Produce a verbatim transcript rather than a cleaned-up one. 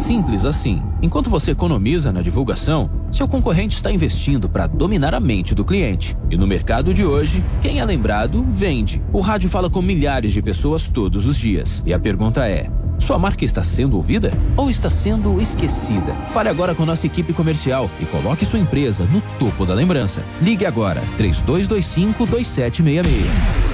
simples assim. Enquanto você economiza na divulgação, seu concorrente está investindo para dominar a mente do cliente. E no mercado de hoje, quem é lembrado, vende. O rádio fala com milhares de pessoas todos os dias. E a pergunta é: sua marca está sendo ouvida ou está sendo esquecida? Fale agora com nossa equipe comercial e coloque sua empresa no topo da lembrança. Ligue agora, três dois dois cinco, dois sete seis seis.